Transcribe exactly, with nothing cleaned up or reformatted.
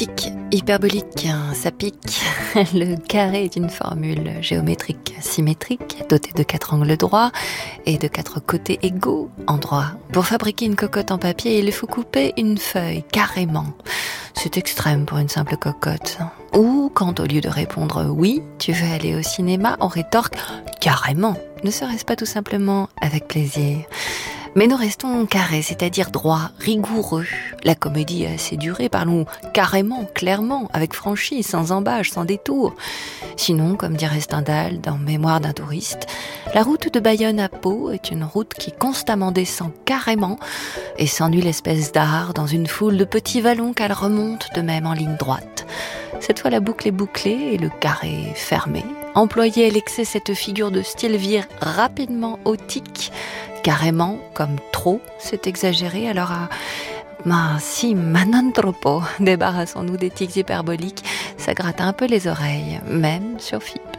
tic, hyperbolique, ça pique. Le carré est une formule géométrique symétrique, dotée de quatre angles droits et de quatre côtés égaux en droit. Pour fabriquer une cocotte en papier, il faut couper une feuille carrément. C'est extrême pour une simple cocotte. Ou quand au lieu de répondre « oui, tu veux aller au cinéma », on rétorque « carrément ». Ne serait-ce pas tout simplement avec plaisir ? Mais nous restons carrés, c'est-à-dire droits, rigoureux. La comédie est assez durée, parlons carrément, clairement, avec franchise, sans embâche, sans détour. Sinon, comme dirait Stendhal dans Mémoire d'un touriste, la route de Bayonne à Pau est une route qui constamment descend carrément et s'ennuie l'espèce d'art dans une foule de petits vallons qu'elle remonte de même en ligne droite. Cette fois, la boucle est bouclée et le carré est fermé. Employée à l'excès, cette figure de style vire rapidement au tic. Carrément, comme trop, c'est exagéré, alors à... Ma si, ma non troppo, débarrassons-nous des tics hyperboliques, ça gratte un peu les oreilles, même sur F I P.